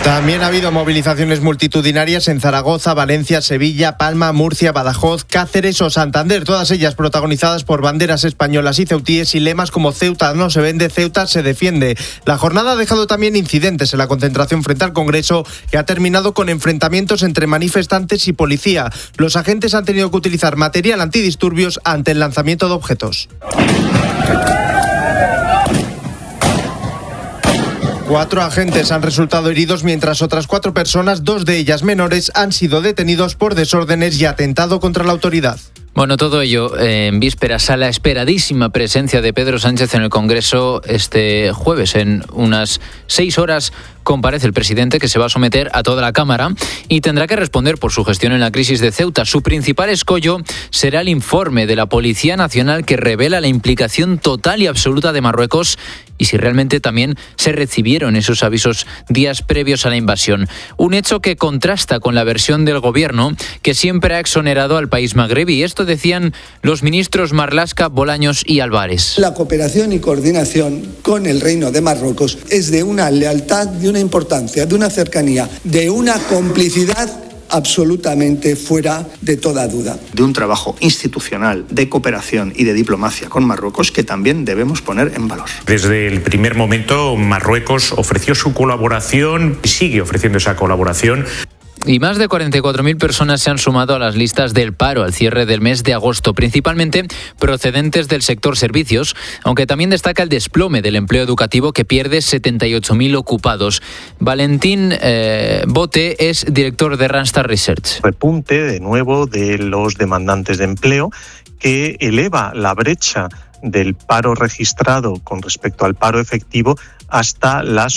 También ha habido movilizaciones multitudinarias en Zaragoza, Valencia, Sevilla, Palma, Murcia, Badajoz, Cáceres o Santander, todas ellas protagonizadas por banderas españolas y ceutíes y lemas como Ceuta no se vende, Ceuta se defiende. La jornada ha dejado también incidentes en la concentración frente al Congreso, que ha terminado con enfrentamientos entre manifestantes y policía. Los agentes han tenido que utilizar material antidisturbios ante el lanzamiento de objetos. 4 agentes han resultado heridos, mientras otras 4 personas, 2 de ellas menores, han sido detenidos por desórdenes y atentado contra la autoridad. Bueno, todo ello en vísperas a la esperadísima presencia de Pedro Sánchez en el Congreso este jueves. En unas 6 horas comparece el presidente, que se va a someter a toda la Cámara y tendrá que responder por su gestión en la crisis de Ceuta. Su principal escollo será el informe de la Policía Nacional, que revela la implicación total y absoluta de Marruecos y si realmente también se recibieron esos avisos días previos a la invasión. Un hecho que contrasta con la versión del Gobierno, que siempre ha exonerado al país magrebí. Esto decían los ministros Marlaska, Bolaños y Álvarez. La cooperación y coordinación con el Reino de Marruecos es de una lealtad, de una importancia, de una cercanía, de una complicidad absolutamente fuera de toda duda. De un trabajo institucional, de cooperación y de diplomacia con Marruecos que también debemos poner en valor. Desde el primer momento, Marruecos ofreció su colaboración y sigue ofreciendo esa colaboración. Y más de 44.000 personas se han sumado a las listas del paro al cierre del mes de agosto, principalmente procedentes del sector servicios, aunque también destaca el desplome del empleo educativo, que pierde 78.000 ocupados. Valentín Bote es director de Randstad Research. Repunte de nuevo de los demandantes de empleo, que eleva la brecha del paro registrado con respecto al paro efectivo hasta las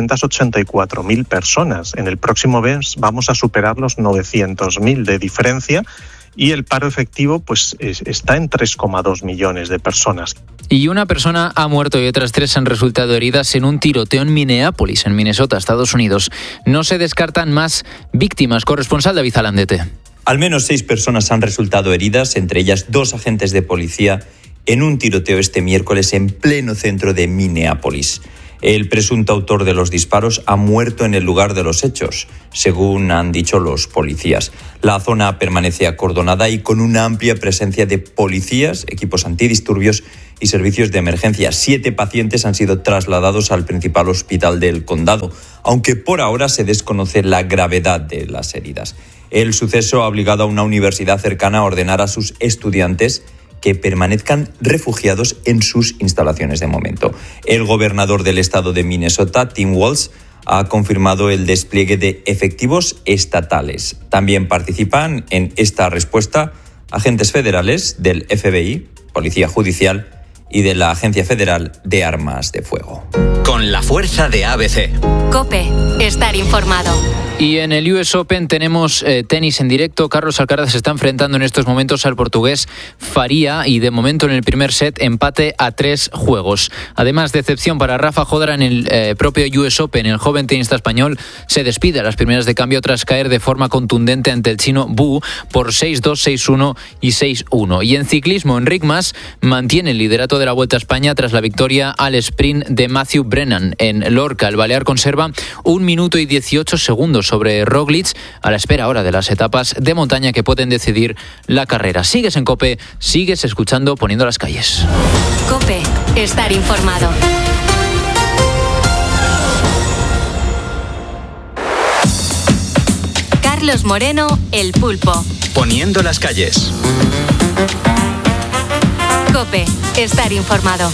884.000 personas. En el próximo mes vamos a superar los 900.000 de diferencia y el paro efectivo pues está en 3,2 millones de personas. Y una persona ha muerto y otras 3 han resultado heridas en un tiroteo en Minneapolis, en Minnesota, Estados Unidos. No se descartan más víctimas. Corresponsal David Alandete. Al menos 6 personas han resultado heridas, entre ellas 2 agentes de policía, en un tiroteo este miércoles en pleno centro de Minneapolis. El presunto autor de los disparos ha muerto en el lugar de los hechos, según han dicho los policías. La zona permanece acordonada y con una amplia presencia de policías, equipos antidisturbios y servicios de emergencia. 7 pacientes han sido trasladados al principal hospital del condado, aunque por ahora se desconoce la gravedad de las heridas. El suceso ha obligado a una universidad cercana a ordenar a sus estudiantes que permanezcan refugiados en sus instalaciones de momento. El gobernador del estado de Minnesota, Tim Walz, ha confirmado el despliegue de efectivos estatales. También participan en esta respuesta agentes federales del FBI, Policía Judicial y de la Agencia Federal de Armas de Fuego. Con la fuerza de ABC. COPE. Estar informado. Y en el US Open tenemos tenis en directo. Carlos Alcaraz se está enfrentando en estos momentos al portugués Faria y de momento en el primer set empate a 3 juegos. Además, decepción para Rafa Jodra en el propio US Open. El joven tenista español se despide a las primeras de cambio tras caer de forma contundente ante el chino Bu por 6-2, 6-1 y 6-1. Y en ciclismo, Enric Mas mantiene el liderato de la Vuelta a España tras la victoria al sprint de Matthew Brennan en Lorca. El balear conserva 1 minuto y 18 segundos sobre Roglic, a la espera ahora de las etapas de montaña que pueden decidir la carrera. Sigues en COPE, sigues escuchando Poniendo las Calles. COPE. Estar informado. Carlos Moreno, El Pulpo. Poniendo las Calles. COPE. Estar informado.